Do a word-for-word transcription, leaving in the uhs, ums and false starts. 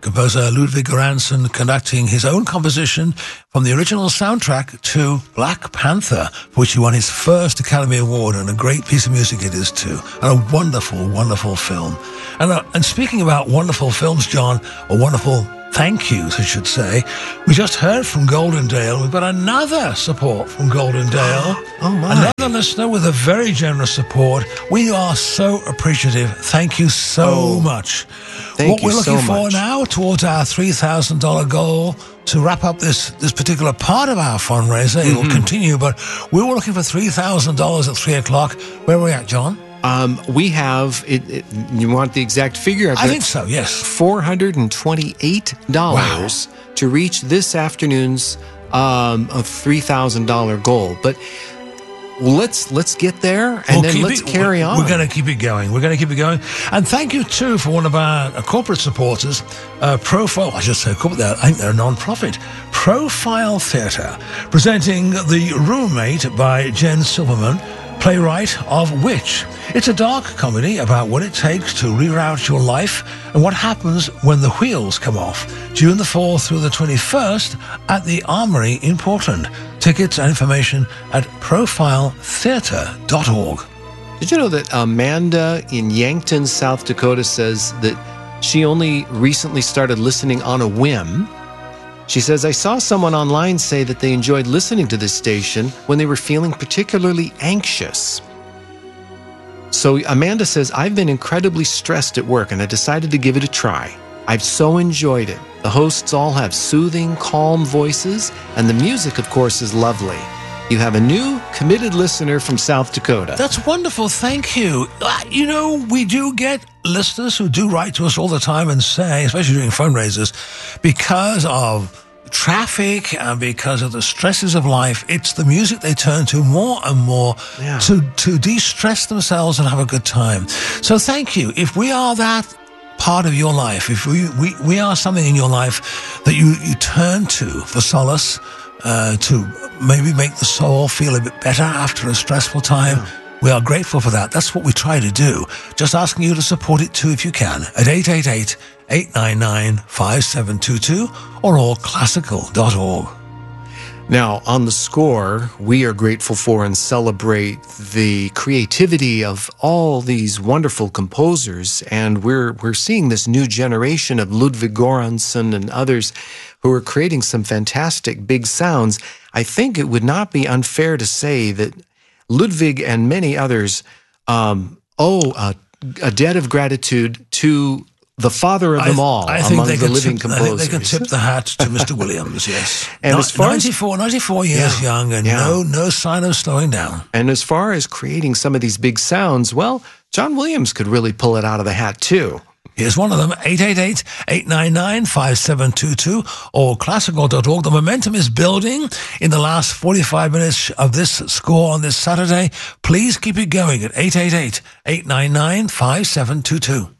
composer Ludwig Göransson conducting his own composition from the original soundtrack to Black Panther, for which he won his first Academy Award, and a great piece of music it is too, and a wonderful, wonderful film. And, uh, and speaking about wonderful films, John, or wonderful thank yous, I should say, we just heard from Goldendale. We've got another support from Goldendale. Oh, my. Another listener with a very generous support. We are so appreciative. Thank you so Oh, much. thank what you we're looking so for much. now towards our three thousand dollars goal to wrap up this, this particular part of our fundraiser. Mm-hmm. It'll continue, but we were looking for three thousand dollars at three o'clock. Where are we at, John? Um, we have, it, it, you want the exact figure? I've I got think so, yes. four hundred twenty-eight dollars to reach this afternoon's um, a three thousand dollars goal. But let's let's get there, and We'll then keep let's it- carry we're, on. We're going to keep it going. We're going to keep it going. And thank you, too, for one of our uh, corporate supporters, uh, Profile, I should say corporate, I think they're a non-profit, Profile Theatre, presenting The Roommate by Jen Silverman, playwright of Witch. It's a dark comedy about what it takes to reroute your life and what happens when the wheels come off. June the fourth through the twenty-first at the Armory in Portland. Tickets and information at profile theatre dot org. Did you know that Amanda in Yankton, South Dakota says that she only recently started listening on a whim? She says, I saw someone online say that they enjoyed listening to this station when they were feeling particularly anxious. So Amanda says, I've been incredibly stressed at work and I decided to give it a try. I've so enjoyed it. The hosts all have soothing, calm voices, and the music, of course, is lovely. You have a new, committed listener from South Dakota. That's wonderful. Thank you. Uh, You know, we do get listeners who do write to us all the time and say, especially during fundraisers, because of traffic and because of the stresses of life, it's the music they turn to more and more Yeah. to, to de-stress themselves and have a good time. So thank you. If we are that part of your life, if we, we, we are something in your life that you, you turn to for solace, uh, to maybe make the soul feel a bit better after a stressful time, yeah. We are grateful for that. That's what we try to do. Just asking you to support it too if you can at eight eight eight, eight nine nine, five seven two two or all classical dot org. Now, on The Score, we are grateful for and celebrate the creativity of all these wonderful composers, and we're we're seeing this new generation of Ludwig Göransson and others who are creating some fantastic big sounds. I think it would not be unfair to say that Ludwig and many others um, owe a, a debt of gratitude to the father of I, them all I think among they the can living tip, I composers. think they can tip the hat to Mister Williams, yes. And Ni- as far as- ninety-four, ninety-four years Yeah, young and yeah. no no sign of slowing down. And as far as creating some of these big sounds, well, John Williams could really pull it out of the hat too. Here's one of them, eight eight eight, eight nine nine, five seven two two or classical dot org. The momentum is building in the last forty-five minutes of this score on this Saturday. Please keep it going at eight eight eight, eight nine nine, five seven two two.